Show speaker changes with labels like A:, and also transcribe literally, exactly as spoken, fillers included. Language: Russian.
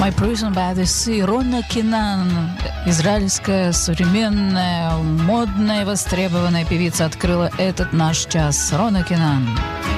A: My Prison by the Sea. Рона Кинан, израильская, современная, модная, востребованная певица, открыла этот наш час. Рона Кинан.